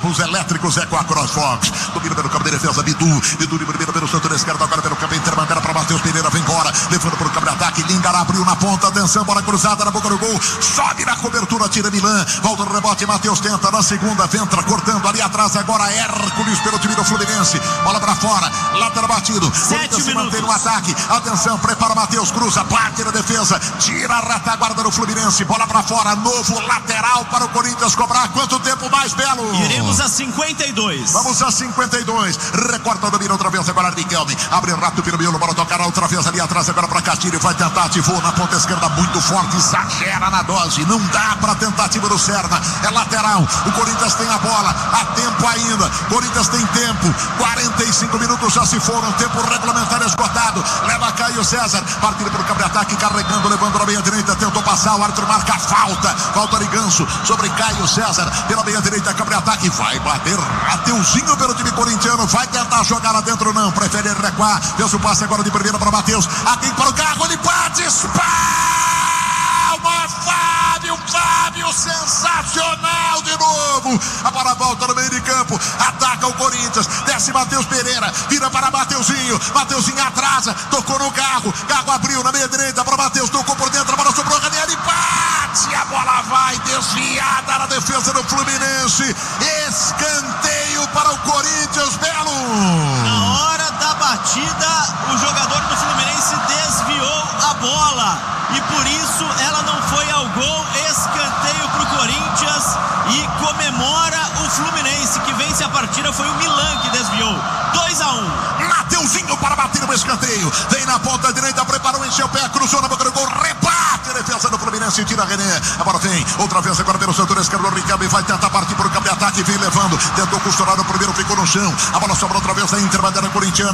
carros elétricos é com a CrossFox. Domina pelo campo de defesa, Bidu libera pelo setor esquerdo, agora pelo campo intermediário para Matheus Pereira, vem embora, levando para o campo de ataque, Lingara abriu na ponta, atenção, bola cruzada na boca do gol, sobe na cobertura, tira Milan, volta no rebote, Matheus tenta na segunda, Ventra cortando ali atrás, agora Hércules pelo time do Fluminense, bola para fora, lateral batido, 7 minutos. Mantém no ataque, atenção, prepara Matheus, cruza, bate na defesa, tira a retaguarda do Fluminense, bola para fora, novo lateral para o Corinthians cobrar, quanto tempo mais, Belo? Iremos a 52. Vamos a 52, recorta, domina outra vez, agora Riquelme, abre rápido pelo miolo, bola tocar outra vez ali atrás, agora para Castilho, vai tentar, ativou na ponta esquerda, muito forte, exagera na dose, não dá para tentativa do Serna, é lateral, o Corinthians tem a bola, há tempo ainda, Corinthians tem tempo, 45 minutos já se foram, tempo regulamentar esgotado, leva Caio César, partindo para o campo de ataque, carregando, levando na meia direita, tentou passar, o árbitro marca a falta de Ganso sobre Caio César, pela meia direita, campo de ataque, vai bater, Mateuzinho pelo time corintiano, vai tentar jogar lá dentro, não, prefere recuar, fez o passe agora de primeira para Matheus, aqui para o carro, ele bate, Fábio, sensacional de novo, a bola volta no meio de campo, ataca o Corinthians, desce Matheus Pereira, vira para Mateuzinho atrasa, tocou no carro abriu na meia direita para Matheus, tocou por dentro, a bola sobrou, Ranieri bate, a bola vai desviada na defesa do Fluminense, escanteio para o Corinthians, Belo. Na hora da batida, o jogador do Fluminense desviou a bola e por isso ela não foi ao gol. Escanteio para o Corinthians e comemora o Fluminense, que vence a partida. Foi o Milan que desviou. 2-1. Mateuzinho para bater no escanteio, vem na ponta direita, preparou, encheu o pé, cruzou na boca do gol, rebate, defesa do Fluminense, tira René, a bola vem, outra vez agora pelo setor esquerdo, o Riquelme vai tentar partir para o campo de ataque, vem levando, tentou costurar o primeiro, ficou no chão, a bola sobra outra vez da intermediária corintiana.